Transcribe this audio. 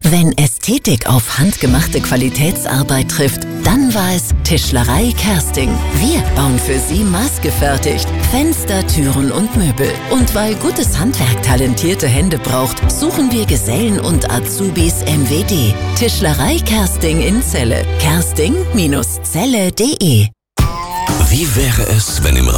Wenn Ästhetik auf handgemachte Qualitätsarbeit trifft, dann war es Tischlerei Kersting. Wir bauen für Sie maßgefertigt Fenster, Türen und Möbel. Und weil gutes Handwerk talentierte Hände braucht, suchen wir Gesellen und Azubis MWD. Tischlerei Kersting in Celle. Kersting-Celle.de. Wie wäre es, wenn im